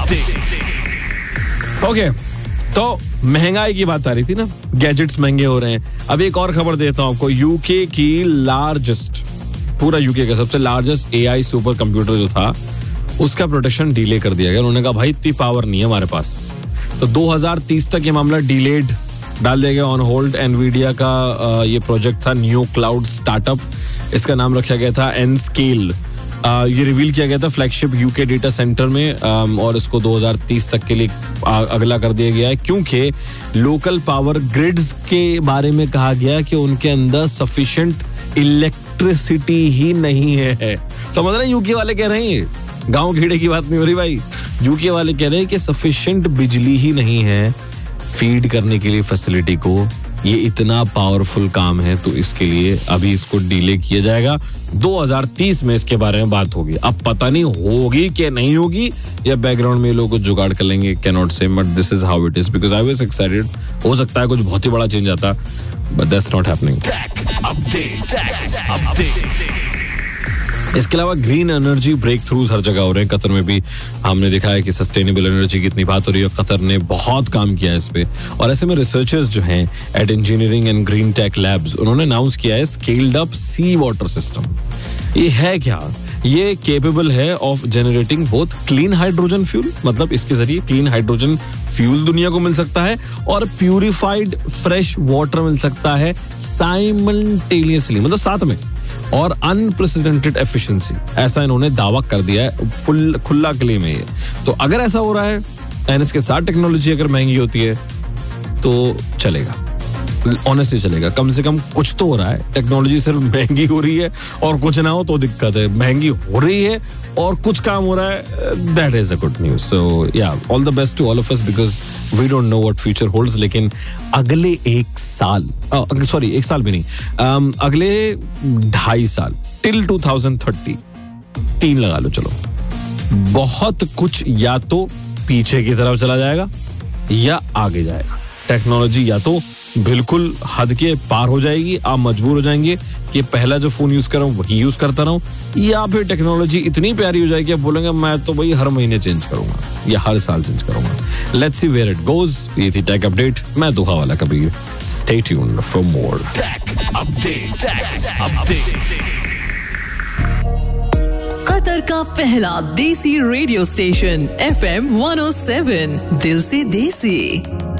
Okay, तो महंगाई की बात आ रही थी ना, गैजेट्स महंगे हो रहे हैं. अब एक और खबर देता हूं आपको. यूके की लार्जेस्ट, पूरा यूके का सबसे लार्जेस्ट एआई सुपर कंप्यूटर जो था, उसका प्रोटेक्शन डिले कर दिया गया. उन्होंने कहा भाई इतनी पावर नहीं है हमारे पास. तो 2030 तक ये मामला डिलेड डाल दिया गया, ऑन होल्ड. एनवीडिया का ये प्रोजेक्ट था न्यू क्लाउड स्टार्टअप. इसका नाम रखा गया था एनस्केल. ये रिवील किया गया था फ्लैगशिप यूके डेटा सेंटर में, और इसको 2030 तक के लिए अगला कर दिया गया है, क्योंकि लोकल पावर ग्रिड्स के बारे में कहा गया कि उनके अंदर सफिशिएंट इलेक्ट्रिसिटी ही नहीं है. समझ रहे हैं, यूके वाले कह रहे हैं, गांव घेड़े की बात नहीं हो रही भाई. यूके वाले कह रहे हैं कि सफिशिएंट बिजली ही नहीं है फीड करने के लिए फैसिलिटी को. ये इतना पावरफुल काम है, तो इसके लिए अभी इसको डिले किया जाएगा. 2030 में इसके बारे में बात होगी. अब पता नहीं होगी कि नहीं होगी, या बैकग्राउंड में लोग कुछ जुगाड़ कर लेंगे. कैन नॉट से, but this is how it is, because I was excited. हो सकता है कुछ बहुत ही बड़ा चेंज आता, बट दैट्स नॉट हैपनिंग. इसके अलावा ग्रीन एनर्जी ब्रेक थ्रूज हर जगह हो रहे हैं. कतर में भी हमने देखा है कि सस्टेनेबल एनर्जी की इतनी बात हो रही है. कतर ने बहुत काम किया है इस पे, और ऐसे में रिसर्चर्स जो हैं eight engineering and green Tech Labs, उन्होंने अनाउंस किया है स्केल्ड अप सी वाटर सिस्टम. ये है क्या? ये केपेबल है of generating both clean hydrogen fuel, मतलब इसके जरिए क्लीन हाइड्रोजन फ्यूल दुनिया को मिल सकता है, और प्यूरिफाइड फ्रेश वाटर मिल सकता है साइमल्टेनियसली, मतलब साथ में, और अनप्रेसिडेंटेड एफिशिएंसी. ऐसा इन्होंने दावा कर दिया है, फुल खुला क्लेम है ये. तो अगर ऐसा हो रहा है एंड इसके साथ टेक्नोलॉजी अगर महंगी होती है तो चलेगा, ऑनेस्टली चलेगा. कम से कम कुछ तो हो रहा है. टेक्नोलॉजी सिर्फ महंगी हो रही है और कुछ ना हो तो दिक्कत है. महंगी हो रही है और कुछ काम हो रहा है, that is a good news. सो या, all the best to all of us, because we don't know what future holds. लेकिन अगले एक साल भी नहीं, अगले 2.5 साल टिल 2030, 3 लगा लो चलो, बहुत कुछ या तो पीछे की तरफ चला जाएगा या आगे जाएगा. टेक्नोलॉजी या तो बिल्कुल हद के पार हो जाएगी, आप मजबूर हो जाएंगे कि पहला जो फोन यूज कर रहा हूं वही यूज करता रहूं, या फिर टेक्नोलॉजी इतनी प्यारी हो जाएगी आप बोलेंगे मैं तो भाई हर महीने चेंज करूंगा या हर साल चेंज करूंगा. Let's see where it goes. ये थी टेक अपडेट. मैं दुखा वाला Kabir. Stay tuned for more take update. Qatar का पहला देसी रेडियो स्टेशन FM 107, दिल से देसी.